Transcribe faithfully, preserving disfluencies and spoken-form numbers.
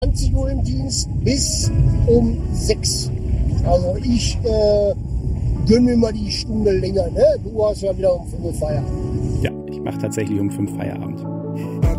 zwanzig Uhr im Dienst bis um sechs. Also ich äh, gönne mir mal die Stunde länger. Ne? Du hast ja wieder um fünf Uhr Feierabend. Ja, ich mache tatsächlich um fünf Feierabend.